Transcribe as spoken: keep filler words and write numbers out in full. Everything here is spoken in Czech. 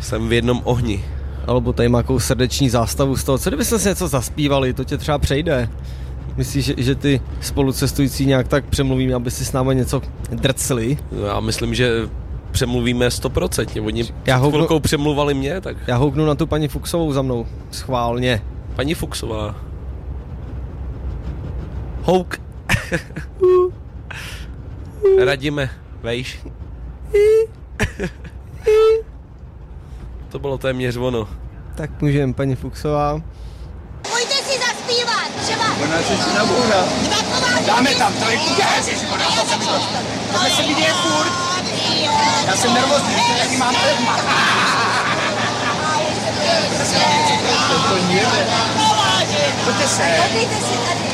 Jsem v jednom ohni. Alebo tady má jakou srdeční zástavu z toho. Co kdybyste si něco zaspívali, to tě třeba přejde. Myslíš, že, že ty spolucestující nějak tak přemluvíme, aby si s námi něco drcli? Já myslím, že přemluvíme stoprocentně. Oni Já před houknu, chvilkou přemluvali mě, tak... Já houknu na tu paní Fuchsovou za mnou. Schválně. Paní Fuchsová. Houk. Radíme, vejš. To bylo téměř ono. Tak můžeme, paní Fuchsová. Pojďte si zaspívat, třeba... Ona se si nabůra. Dáme tam trojku, ježiškoda, to se mi to... Tohle se mi děje furt. Já jsem nervózní, jaký mám revma. To to jede. Pojďte se. Podívejte si tady.